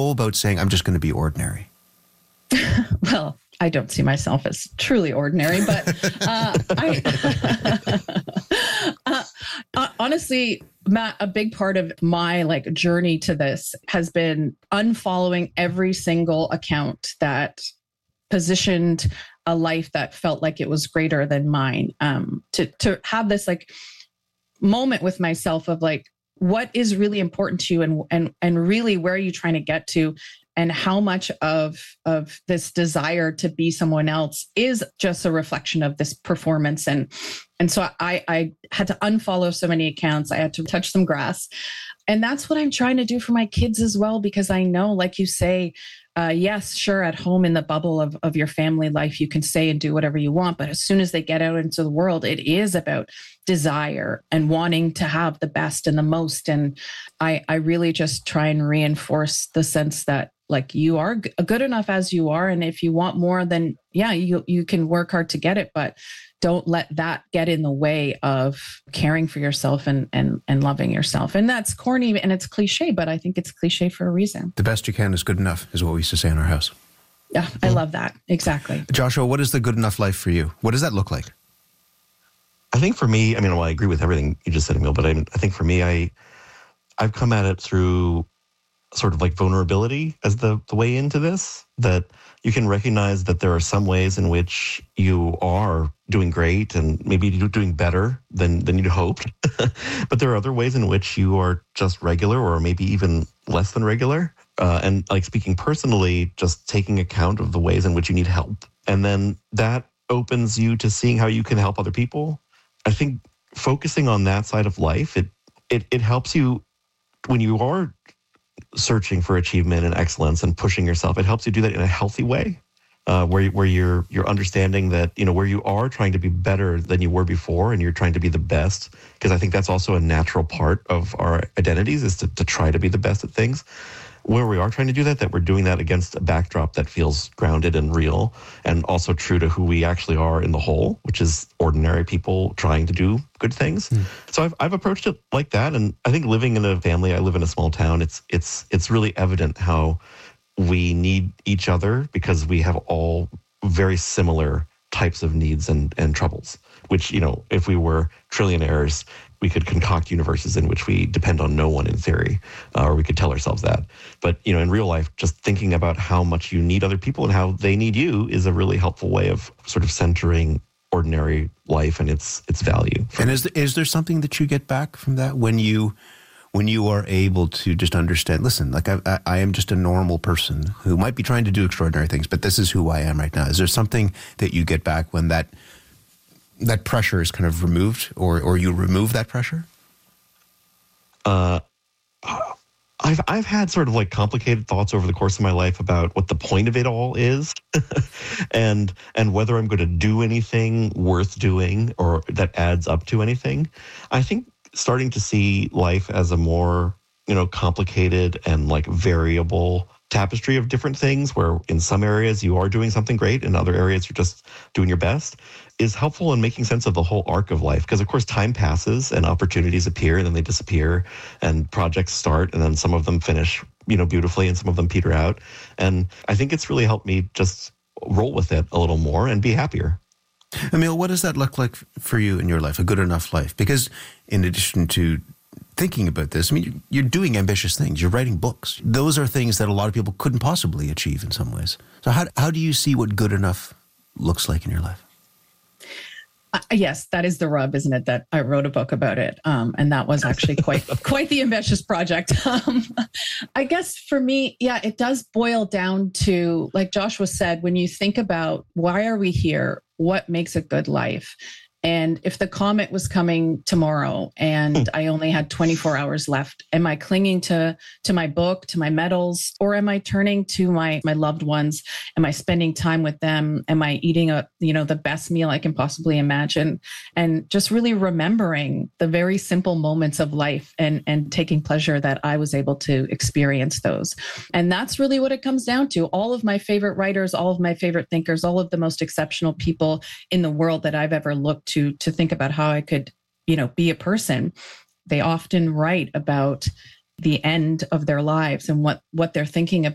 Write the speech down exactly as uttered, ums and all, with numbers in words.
go about saying, I'm just going to be ordinary? Well, I don't see myself as truly ordinary, but uh, I uh, uh, honestly, Matt, a big part of my like journey to this has been unfollowing every single account that positioned a life that felt like it was greater than mine. Um, to to have this like moment with myself of like, what is really important to you, and and and really where are you trying to get to? And how much of, of this desire to be someone else is just a reflection of this performance. And, and so I, I had to unfollow so many accounts. I had to touch some grass. And that's what I'm trying to do for my kids as well, because I know, like you say, uh, yes, sure, at home in the bubble of, of your family life, you can say and do whatever you want. But as soon as they get out into the world, it is about desire and wanting to have the best and the most. And I, I really just try and reinforce the sense that like you are g- good enough as you are. And if you want more, then yeah, you, you can work hard to get it, but don't let that get in the way of caring for yourself and, and, and loving yourself. And that's corny and it's cliche, but I think it's cliche for a reason. The best you can is good enough is what we used to say in our house. Yeah, I love that. Exactly. Joshua, what is the good enough life for you? What does that look like? I think for me, I mean, well, I agree with everything you just said, Emil, but I, I think for me, I, I've come at it through sort of like vulnerability as the, the way into this, that you can recognize that there are some ways in which you are doing great and maybe you're doing better than, than you'd hoped. But there are other ways in which you are just regular or maybe even less than regular. Uh, and like speaking personally, just taking account of the ways in which you need help. And then that opens you to seeing how you can help other people. I think focusing on that side of life, it it it helps you when you are searching for achievement and excellence and pushing yourself. It helps you do that in a healthy way, uh, where where you're you're understanding that, you know, where you are trying to be better than you were before, and you're trying to be the best. Because I think that's also a natural part of our identities, is to, to try to be the best at things. Where we are trying to do that, that we're doing that against a backdrop that feels grounded and real, and also true to who we actually are in the whole, which is ordinary people trying to do good things. Mm. So I've I've approached it like that, and I think living in a family, I live in a small town. It's it's it's really evident how we need each other, because we have all very similar types of needs and and troubles. Which, you know, if we were trillionaires, we could concoct universes in which we depend on no one in theory, uh, or we could tell ourselves that. But, you know, in real life, just thinking about how much you need other people and how they need you is a really helpful way of sort of centering ordinary life and its its value. And is there, is there something that you get back from that when you when you are able to just understand, listen, like I, I, I am just a normal person who might be trying to do extraordinary things, but this is who I am right now. Is there something that you get back when that that pressure is kind of removed, or or you remove that pressure? Uh, I've I've had sort of like complicated thoughts over the course of my life about what the point of it all is, and and whether I'm going to do anything worth doing or that adds up to anything. I think starting to see life as a more, you know, complicated and like variable tapestry of different things, where in some areas you are doing something great, in other areas you're just doing your best, is helpful in making sense of the whole arc of life. Because of course time passes and opportunities appear and then they disappear, and projects start and then some of them finish, you know, beautifully, and some of them peter out. And I think it's really helped me just roll with it a little more and be happier. Emil, what does that look like for you in your life, a good enough life? Because in addition to thinking about this, I mean, you're doing ambitious things. You're writing books. Those are things that a lot of people couldn't possibly achieve in some ways. So how how do you see what good enough looks like in your life? Uh, yes, that is the rub, isn't it? That I wrote a book about it. Um, and that was actually quite, quite the ambitious project. Um, I guess for me, yeah, it does boil down to, like Joshua said, when you think about why are we here? What makes a good life? And if the comet was coming tomorrow and I only had twenty-four hours left, am I clinging to, to my book, to my medals, or am I turning to my, my loved ones? Am I spending time with them? Am I eating a, you know, the best meal I can possibly imagine? And just really remembering the very simple moments of life and, and taking pleasure that I was able to experience those. And that's really what it comes down to. All of my favorite writers, all of my favorite thinkers, all of the most exceptional people in the world that I've ever looked to, to think about how I could, you know, be a person. They often write about the end of their lives and what, what they're thinking